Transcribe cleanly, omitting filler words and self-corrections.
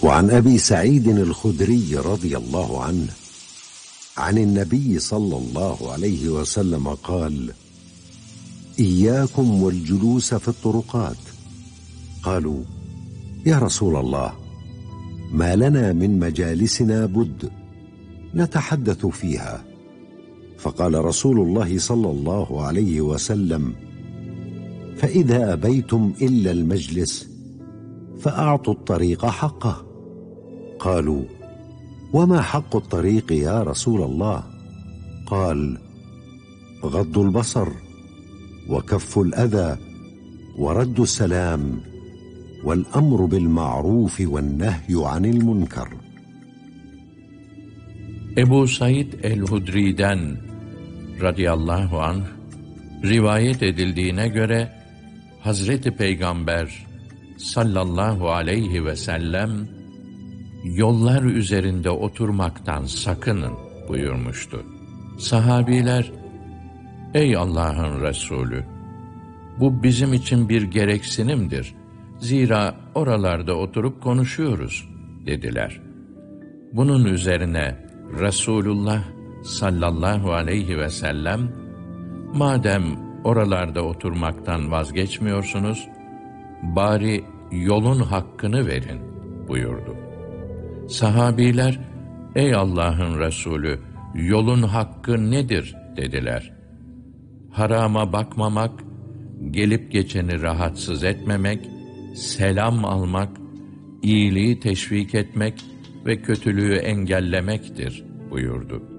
وعن أبي سعيد الخدري رضي الله عنه عن النبي صلى الله عليه وسلم قال: إياكم والجلوس في الطرقات. قالوا: يا رسول الله، ما لنا من مجالسنا بد نتحدث فيها. فقال رسول الله صلى الله عليه وسلم: فإذا أبيتم إلا المجلس فأعطوا الطريق حقه. قالوا: وما حق الطريق يا رسول الله؟ قال: غض البصر، وكف الأذى، ورد السلام، والأمر بالمعروف والنهي عن المنكر. Ebu Said el-Hudri'den radıyallahu anh rivayet edildiğine göre Hazreti Peygamber sallallahu aleyhi ve sellem yollar üzerinde oturmaktan sakının buyurmuştu. Sahabiler, ey Allah'ın Resulü, bu bizim için bir gereksinimdir. Zira oralarda oturup konuşuyoruz dediler. Bunun üzerine Resulullah sallallahu aleyhi ve sellem, madem oralarda oturmaktan vazgeçmiyorsunuz, bari yolun hakkını verin buyurdu. Sahabiler, ey Allah'ın Resulü, yolun hakkı nedir dediler. Harama bakmamak, gelip geçeni rahatsız etmemek, selam almak, iyiliği teşvik etmek ve kötülüğü engellemektir buyurdu.